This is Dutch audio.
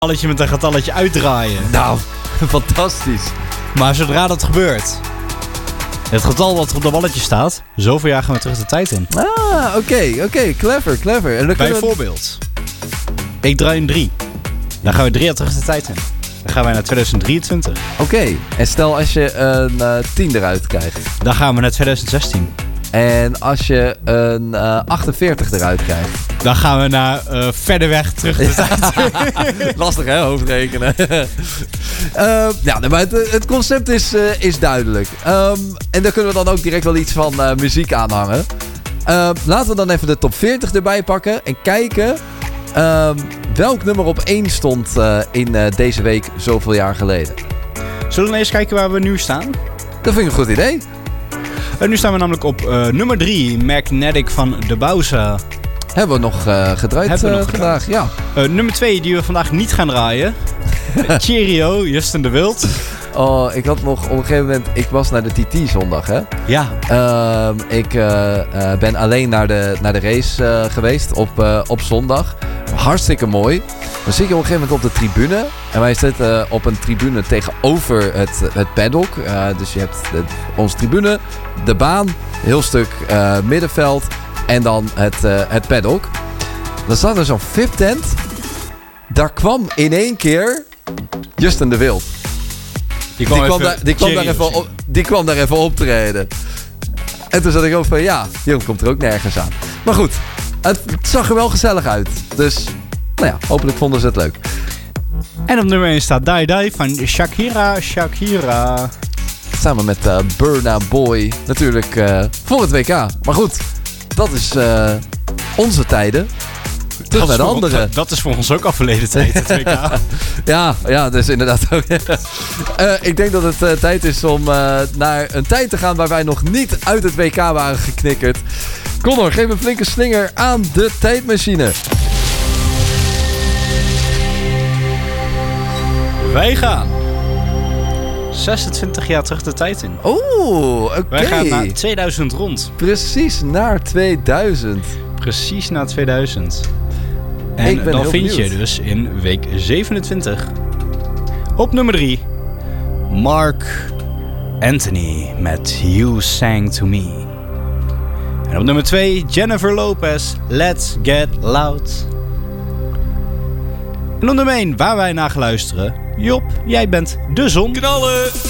balletje met een getalletje uitdraaien. Nou, fantastisch. Maar zodra dat gebeurt, het getal wat er op dat balletje staat, zoveel jaar gaan we terug de tijd in. Ah, oké. Clever. En dan Bijvoorbeeld, ik draai een 3. Dan gaan we 3 jaar terug de tijd in. Dan gaan wij naar 2023. Oké, en stel als je een 10 eruit krijgt. Dan gaan we naar 2016. En als je een 48 eruit krijgt. Dan gaan we naar verder weg terug de tijd. Lastig hè, hoofdrekenen. Maar het concept is duidelijk. En daar kunnen we dan ook direct wel iets van muziek aanhangen. Laten we dan even de top 40 erbij pakken. En kijken welk nummer op 1 stond in deze week zoveel jaar geleden. Zullen we dan eerst kijken waar we nu staan? Dat vind ik een goed idee. Nu staan we namelijk op nummer 3, Magnetic van de Bauza. Hebben we nog gedraaid vandaag? Ja. Nummer 2 die we vandaag niet gaan draaien. Cheerio, Justin de Wild. Oh, ik had nog op een gegeven moment... Ik was naar de TT zondag, hè? Ja. Ik ben alleen naar de race geweest op zondag. Hartstikke mooi. Dan zit je op een gegeven moment op de tribune. En wij zitten op een tribune tegenover het paddock. Dus je hebt onze tribune, de baan, heel stuk middenveld en dan het paddock. Dan zat er zo'n VIP-tent. Daar kwam in één keer Justin de Wild. Die kwam daar even optreden. En toen zat ik ook van, ja, Jeroen komt er ook nergens aan. Maar goed, het zag er wel gezellig uit. Dus, nou ja, hopelijk vonden ze het leuk. En op nummer 1 staat Die Die van Shakira. Samen met Burna Boy. Natuurlijk voor het WK. Maar goed, dat is onze tijden. Terug naar de andere. Dat is voor ons ook al verleden tijd, het WK. ja, dus inderdaad ook. Ik denk dat het tijd is om naar een tijd te gaan waar wij nog niet uit het WK waren geknikkerd. Connor, geef een flinke slinger aan de tijdmachine. Wij gaan 26 jaar terug de tijd in. Oeh, oké. Wij gaan naar 2000 rond. Precies naar 2000. Precies naar 2000. En dan vind je dus in week 27 op nummer 3 Mark Anthony met You Sang To Me. En op nummer 2 Jennifer Lopez, Let's Get Loud. En op nummer 1 waar wij naar gaan luisteren, Job, jij bent de zon. Knallen!